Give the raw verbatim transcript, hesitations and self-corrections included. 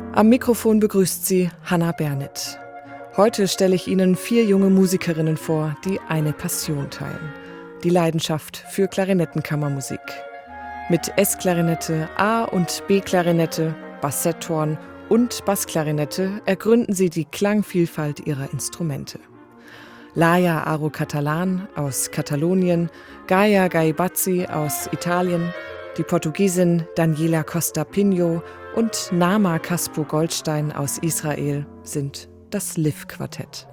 Am Mikrofon begrüßt sie Hannah Bernet. Heute stelle ich Ihnen vier junge Musikerinnen vor, die eine Passion teilen: die Leidenschaft für Klarinettenkammermusik. Mit S-Klarinette, A- und B-Klarinette, Bassetthorn und Bassklarinette ergründen sie die Klangvielfalt ihrer Instrumente. Laia Aro-Catalan aus Katalonien, Gaia Gaibazzi aus Italien, die Portugiesin Daniela Costa Pinho und Nama Caspo Goldstein aus Israel sind das Liv-Quartett.